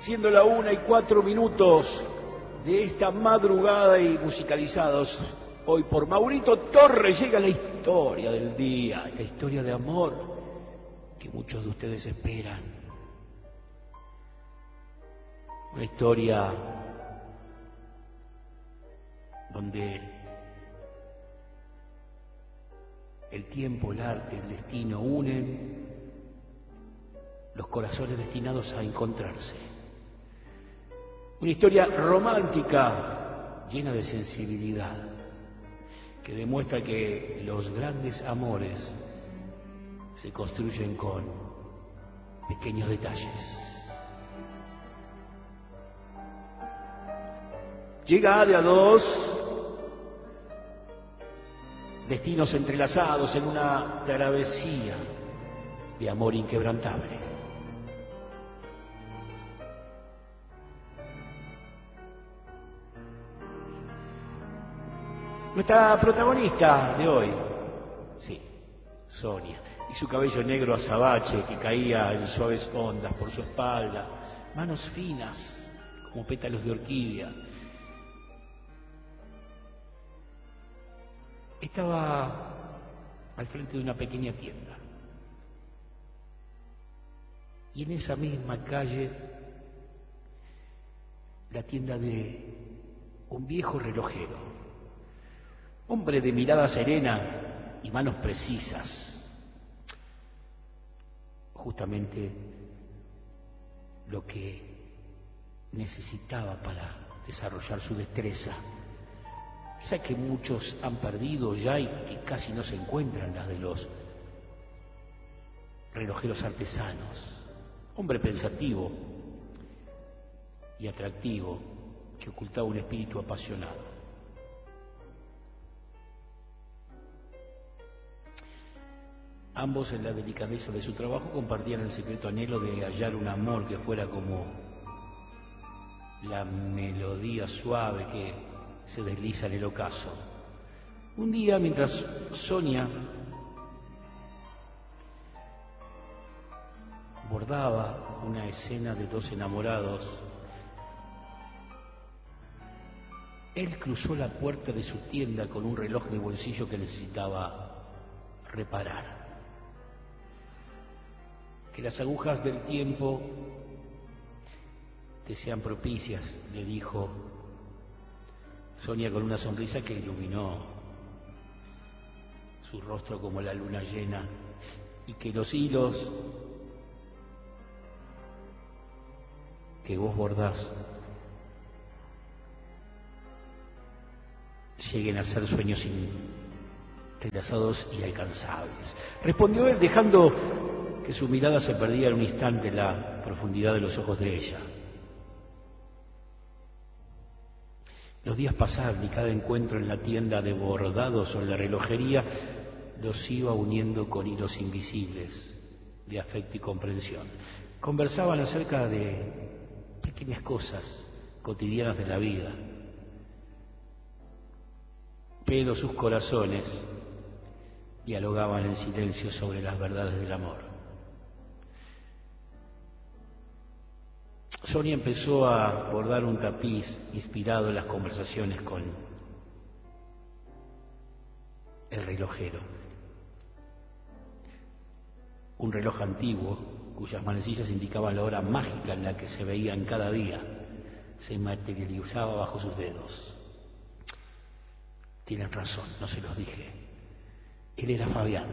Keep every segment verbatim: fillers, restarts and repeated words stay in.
Siendo la una y cuatro minutos de esta madrugada y musicalizados hoy por Maurito Torres, llega la historia del día, esta historia de amor que muchos de ustedes esperan. Una historia donde el tiempo, el arte, el destino unen los corazones destinados a encontrarse. Una historia romántica, llena de sensibilidad, que demuestra que los grandes amores se construyen con pequeños detalles. Llega de a dos, destinos entrelazados en una travesía de amor inquebrantable. Nuestra protagonista de hoy, sí, Sonia, y su cabello negro azabache que caía en suaves ondas por su espalda, manos finas como pétalos de orquídea. Estaba al frente de una pequeña tienda. Y en esa misma calle, la tienda de un viejo relojero, hombre de mirada serena y manos precisas, justamente lo que necesitaba para desarrollar su destreza, esa que muchos han perdido ya y que casi no se encuentran, la de los relojeros artesanos. Hombre pensativo y atractivo que ocultaba un espíritu apasionado. Ambos, en la delicadeza de su trabajo, compartían el secreto anhelo de hallar un amor que fuera como la melodía suave que se desliza en el ocaso. Un día, mientras Sonia bordaba una escena de dos enamorados, él cruzó la puerta de su tienda con un reloj de bolsillo que necesitaba reparar. Que las agujas del tiempo te sean propicias, le dijo Sonia con una sonrisa que iluminó su rostro como la luna llena, y que los hilos que vos bordás lleguen a ser sueños entrelazados y alcanzables. Respondió él, dejando que su mirada se perdía en un instante en la profundidad de los ojos de ella. Los días pasaron y cada encuentro en la tienda de bordados o en la relojería los iba uniendo con hilos invisibles de afecto y comprensión. Conversaban acerca de pequeñas cosas cotidianas de la vida, pero sus corazones dialogaban en silencio sobre las verdades del amor. Sonia empezó a bordar un tapiz inspirado en las conversaciones con el relojero. Un reloj antiguo cuyas manecillas indicaban la hora mágica en la que se veían cada día se materializaba bajo sus dedos. Tienen razón, no se los dije. Él era Fabián,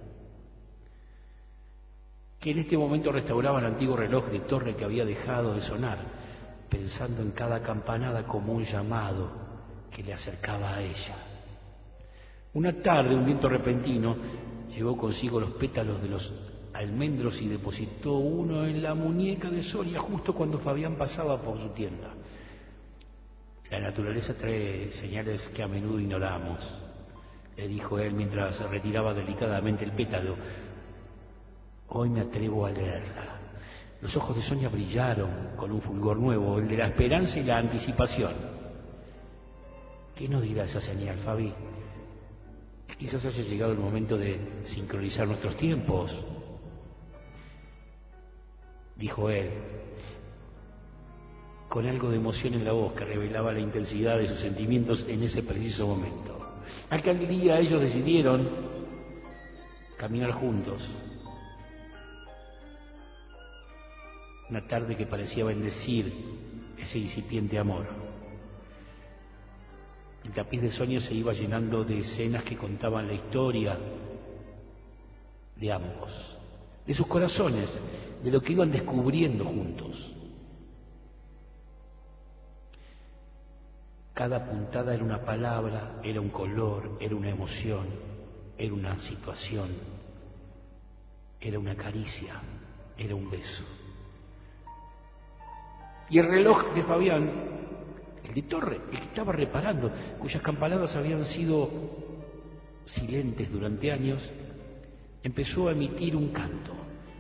que en este momento restauraba el antiguo reloj de torre que había dejado de sonar, pensando en cada campanada como un llamado que le acercaba a ella. Una tarde, un viento repentino llevó consigo los pétalos de los almendros y depositó uno en la muñeca de Sonia justo cuando Fabián pasaba por su tienda. La naturaleza trae señales que a menudo ignoramos, le dijo él mientras retiraba delicadamente el pétalo. Hoy me atrevo a leerla. Los ojos de Sonia brillaron con un fulgor nuevo, el de la esperanza y la anticipación. ¿Qué nos dirá esa señal, Fabi? Quizás haya llegado el momento de sincronizar nuestros tiempos, dijo él. con algo de emoción en la voz que revelaba la intensidad de sus sentimientos en ese preciso momento. Aquel día ellos decidieron caminar juntos. Una tarde que parecía bendecir ese incipiente amor. El tapiz de Sonia se iba llenando de escenas que contaban la historia de ambos, de sus corazones, de lo que iban descubriendo juntos. Cada puntada era una palabra, era un color, era una emoción, era una situación, era una caricia, era un beso. Y el reloj de Fabián, el de Torre, el que estaba reparando, cuyas campanadas habían sido silentes durante años, empezó a emitir un canto,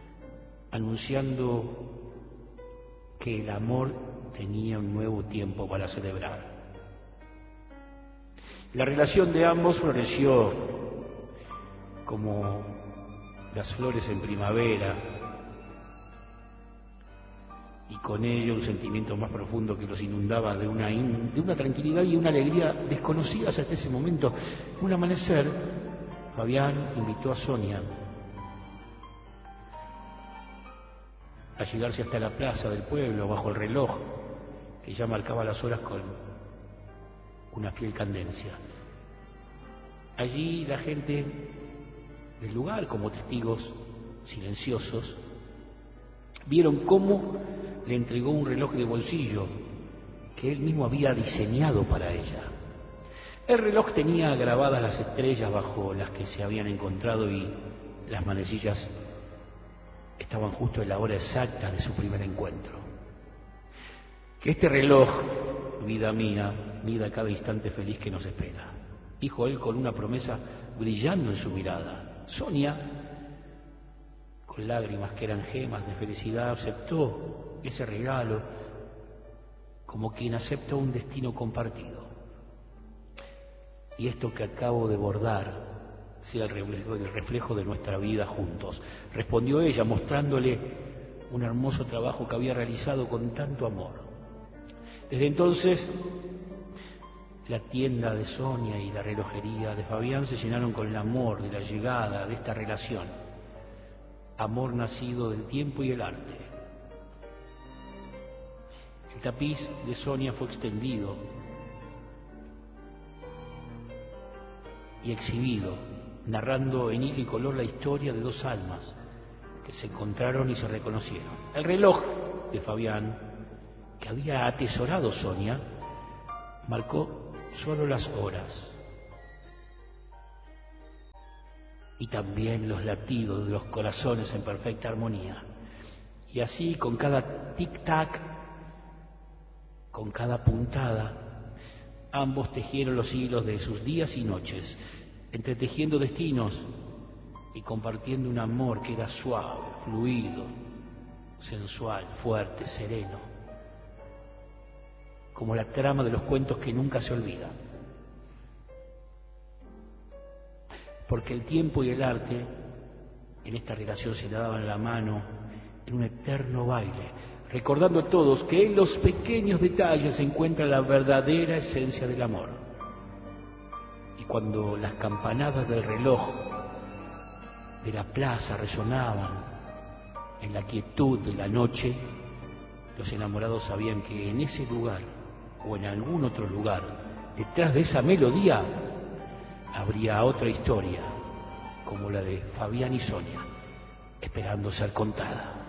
anunciando que el amor tenía un nuevo tiempo para celebrar. La relación de ambos floreció como las flores en primavera, y con ello un sentimiento más profundo que los inundaba de una, in, de una tranquilidad y una alegría desconocidas hasta ese momento. Un amanecer, Fabián invitó a Sonia a llegarse hasta la plaza del pueblo bajo el reloj que ya marcaba las horas con una fiel cadencia. Allí la gente del lugar, como testigos silenciosos, vieron cómo le entregó un reloj de bolsillo que él mismo había diseñado para ella. El reloj tenía grabadas las estrellas bajo las que se habían encontrado y las manecillas estaban justo en la hora exacta de su primer encuentro. Que este reloj, vida mía, mida cada instante feliz que nos espera, dijo él con una promesa brillando en su mirada. Sonia, con lágrimas que eran gemas de felicidad, aceptó ese regalo como quien acepta un destino compartido. Y esto que acabo de bordar sea el reflejo, el reflejo de nuestra vida juntos, respondió ella, mostrándole un hermoso trabajo que había realizado con tanto amor. Desde entonces, la tienda de Sonia y la relojería de Fabián se llenaron con el amor de la llegada de esta relación, amor nacido del tiempo y el arte. El tapiz de Sonia fue extendido y exhibido, narrando en hilo y color la historia de dos almas que se encontraron y se reconocieron. El reloj de Fabián, que había atesorado Sonia, marcó solo las horas y también los latidos de los corazones en perfecta armonía. Y así, con cada tic-tac, con cada puntada, ambos tejieron los hilos de sus días y noches, entretejiendo destinos y compartiendo un amor que era suave, fluido, sensual, fuerte, sereno, como la trama de los cuentos que nunca se olvidan. Porque el tiempo y el arte en esta relación se daban la mano en un eterno baile, recordando a todos que en los pequeños detalles se encuentra la verdadera esencia del amor. Y cuando las campanadas del reloj de la plaza resonaban en la quietud de la noche, los enamorados sabían que en ese lugar o en algún otro lugar, detrás de esa melodía, habría otra historia, como la de Fabián y Sonia, esperando ser contada.